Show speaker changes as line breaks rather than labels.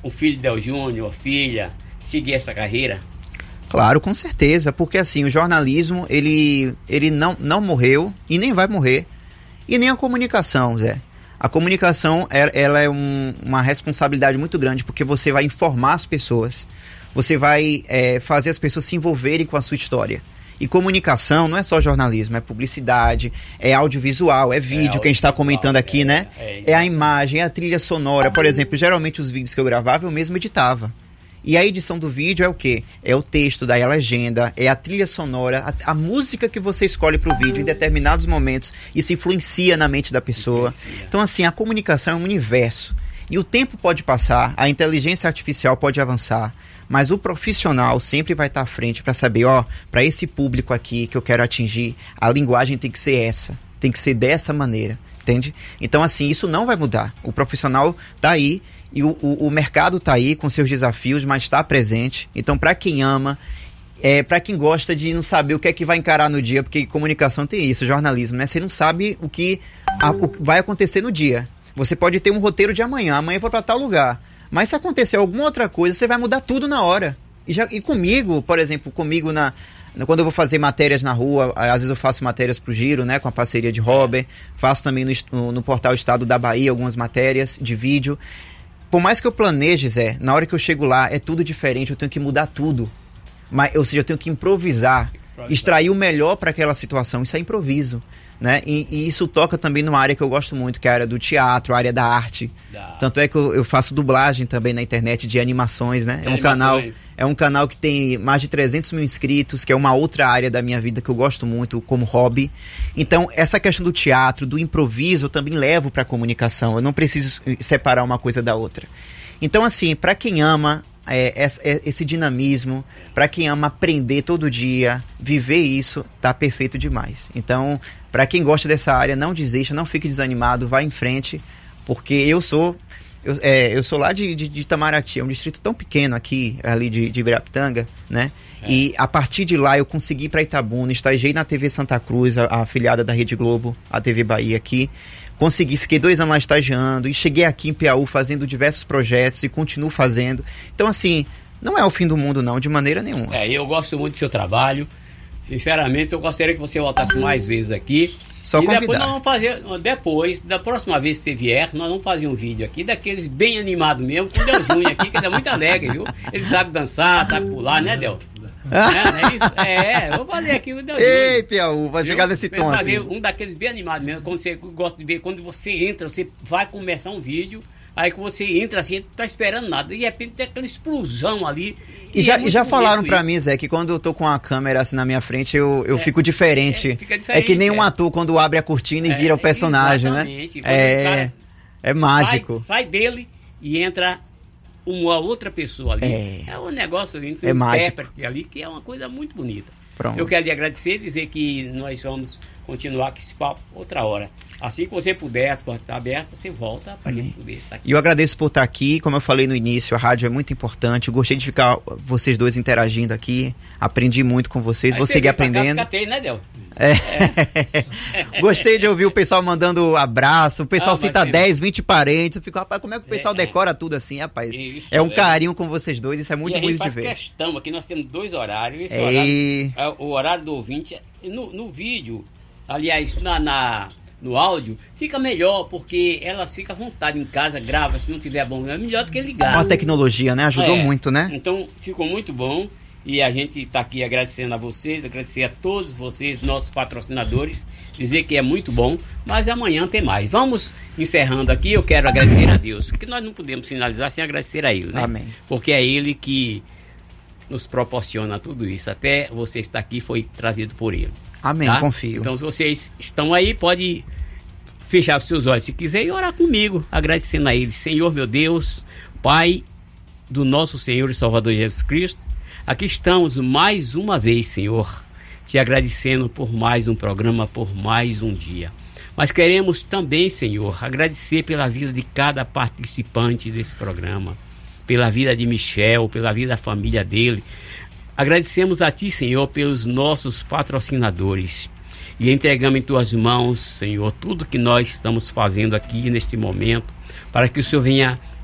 o filho Del Júnior, a filha, seguir essa carreira?
Claro, com certeza, porque assim, o jornalismo, ele não morreu e nem vai morrer, e nem a comunicação, Zé. A comunicação, ela é uma responsabilidade muito grande, porque você vai informar as pessoas, você vai fazer as pessoas se envolverem com a sua história. E comunicação não é só jornalismo, é publicidade, é audiovisual, é vídeo, que a gente está comentando aqui, né? É a imagem, é a trilha sonora. Por exemplo, geralmente os vídeos que eu gravava, eu mesmo editava. E a edição do vídeo é o quê? É o texto, daí a legenda, é a trilha sonora, a música que você escolhe para o vídeo em determinados momentos. Isso influencia na mente da pessoa. Então, assim, a comunicação é um universo. E o tempo pode passar, a inteligência artificial pode avançar, mas o profissional sempre vai estar à frente para saber, para esse público aqui que eu quero atingir, a linguagem tem que ser essa, tem que ser dessa maneira, entende? Então, assim, isso não vai mudar. O profissional está aí e o mercado está aí com seus desafios, mas está presente. Então, para quem ama, para quem gosta de não saber o que é que vai encarar no dia, porque comunicação tem isso, jornalismo, né? Você não sabe o que vai acontecer no dia. Você pode ter um roteiro de amanhã eu vou para tal lugar. Mas se acontecer alguma outra coisa, você vai mudar tudo na hora. E comigo, por exemplo, quando eu vou fazer matérias na rua, às vezes eu faço matérias pro Giro, né, com a parceria de Robert, faço também no portal Estado da Bahia algumas matérias de vídeo. Por mais que eu planeje, Zé, na hora que eu chego lá é tudo diferente, eu tenho que mudar tudo. Ou seja, eu tenho que improvisar, extrair o melhor para aquela situação. Isso é improviso. Né? E isso toca também numa área que eu gosto muito, que é a área do teatro, a área da arte. Tanto é que eu faço dublagem também na internet de animações, né? É um canal que tem mais de 300 mil inscritos, que é uma outra área da minha vida que eu gosto muito como hobby. Então, essa questão do teatro, do improviso, eu também levo para a comunicação. Eu não preciso separar uma coisa da outra. Então, assim, para quem ama esse dinamismo, para quem ama aprender todo dia, viver isso, tá perfeito demais. Então, para quem gosta dessa área, não desista, não fique desanimado, vá em frente, porque eu sou lá de Itamaraty, é um distrito tão pequeno aqui, ali de Ibirapitanga, né? E a partir de lá eu consegui ir para Itabuna, estagiei na TV Santa Cruz, a afiliada da Rede Globo, a TV Bahia aqui. Fiquei 2 anos lá estagiando e cheguei aqui em Piauí fazendo diversos projetos e continuo fazendo. Então, assim, não é o fim do mundo não, de maneira nenhuma.
Eu gosto muito do seu trabalho. Sinceramente, eu gostaria que você voltasse mais vezes aqui.
Só convidar.
Depois nós vamos fazer, da próxima vez que você vier, nós vamos fazer um vídeo aqui, daqueles bem animados mesmo, com o Del Júnior aqui, que ele é muito alegre, viu? Ele sabe dançar, sabe pular, né, Del? Não é isso? Vou fazer aqui o Del Júnior.
Ei, Piauí, vai chegar nesse tom assim.
Um daqueles bem animados mesmo, quando você gosta de ver, quando você entra, você vai começar um vídeo, aí que você entra assim, não tá esperando nada, e de repente tem aquela explosão ali.
E já falaram pra mim, Zé, que quando eu tô com a câmera assim na minha frente, eu fico diferente.
Fica diferente.
É que nem um ator quando abre a cortina e vira o personagem,
exatamente.
Né? É mágico.
Sai dele e entra uma outra pessoa ali. É um negócio,
é mágico
ali, que é uma coisa muito bonita.
Pronto.
Eu quero lhe agradecer e dizer que nós vamos continuar com esse papo outra hora. Assim que você puder, as portas estão abertas, você volta para a gente poder estar aqui.
E eu agradeço por estar aqui. Como eu falei no início, a rádio é muito importante. Eu gostei de ficar vocês dois interagindo aqui. Aprendi muito com vocês. Vou seguir aprendendo.
Catei, né, Del?
Gostei de ouvir o pessoal mandando abraço. O pessoal cita 10, 20 parentes. Eu fico, rapaz, como é que o pessoal decora tudo assim, rapaz?
Isso,
um carinho com vocês dois. Isso é muito bonito de ver.
A gente faz questão. Aqui nós temos 2 horários. Esse horário é o horário do ouvinte. No vídeo, aliás, no áudio, fica melhor, porque ela fica à vontade em casa, grava, se não tiver bom, é melhor do que ligar.
A tecnologia, né? Ajudou muito, né?
Então, ficou muito bom. E a gente está aqui agradecendo a vocês, agradecer a todos vocês, nossos patrocinadores, dizer que é muito bom, mas amanhã tem mais. Vamos encerrando aqui, eu quero agradecer a Deus, porque nós não podemos finalizar sem agradecer a Ele, né?
Amém.
Porque é Ele que nos proporciona tudo isso. Até você estar aqui foi trazido por Ele.
Amém,
tá?
confio.
Então, se vocês estão aí, pode fechar os seus olhos se quiser e orar comigo, agradecendo a Ele. Senhor, meu Deus, Pai do nosso Senhor e Salvador Jesus Cristo, aqui estamos mais uma vez, Senhor, te agradecendo por mais um programa, por mais um dia. Mas queremos também, Senhor, agradecer pela vida de cada participante desse programa, pela vida de Michel, pela vida da família dele. Agradecemos a Ti, Senhor, pelos nossos patrocinadores e entregamos em Tuas mãos, Senhor, tudo que nós estamos fazendo aqui neste momento, para que o Senhor venha